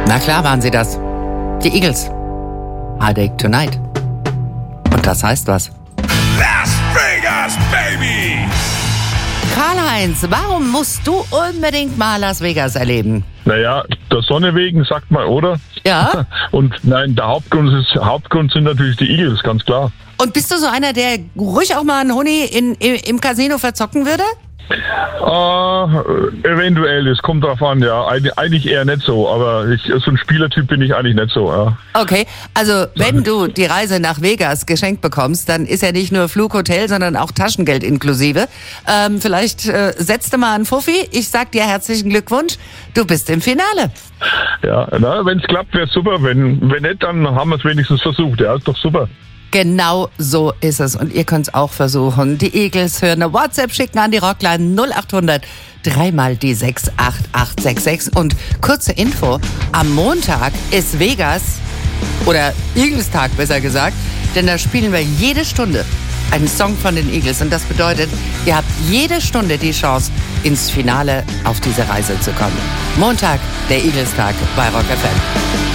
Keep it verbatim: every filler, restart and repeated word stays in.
Na klar waren sie das. Die Eagles. Headache Tonight. Und das heißt was. Las Vegas, baby! Karl-Heinz, warum musst du unbedingt mal Las Vegas erleben? Naja, der Sonne wegen, sagt man, oder? Ja. Und nein, der Hauptgrund, ist, Hauptgrund sind natürlich die Eagles, ganz klar. Und bist du so einer, der ruhig auch mal einen Huni in, im, im Casino verzocken würde? Äh, eventuell, es kommt drauf an, ja. Eig- eigentlich eher nicht so, aber ich, so ein Spielertyp bin ich eigentlich nicht so, ja. Okay, also wenn du die Reise nach Vegas geschenkt bekommst, dann ist ja nicht nur Flug, Hotel, sondern auch Taschengeld inklusive. Ähm, vielleicht äh, setzt du mal einen Fuffi. Ich sag dir herzlichen Glückwunsch, du bist im Finale. Ja, wenn es klappt, wäre super. Wenn, wenn nicht, dann haben wir es wenigstens versucht, ja, ist doch super. Genau so ist es. Und ihr könnt es auch versuchen. Die Eagles hören eine WhatsApp schicken an die Rockline null acht hundert dreimal die sechs acht acht sechs sechs. Und kurze Info, am Montag ist Vegas, oder Eagles-Tag besser gesagt, denn da spielen wir jede Stunde einen Song von den Eagles. Und das bedeutet, ihr habt jede Stunde die Chance, ins Finale auf diese Reise zu kommen. Montag, der Eagles-Tag bei Rock F M.